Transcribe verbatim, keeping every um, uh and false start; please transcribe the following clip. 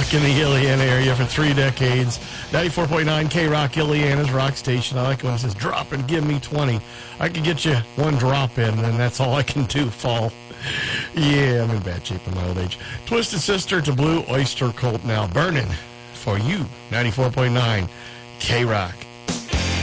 Rock in the Illiana area for three decades. ninety-four point nine K-Rock, Illiana's rock station. I like when it says drop and give me twenty. I can get you one drop in, and that's all I can do, fall. Yeah, I'm in bad shape in my old age. Twisted Sister to Blue Oyster Cult now burning for you. ninety-four point nine K-Rock.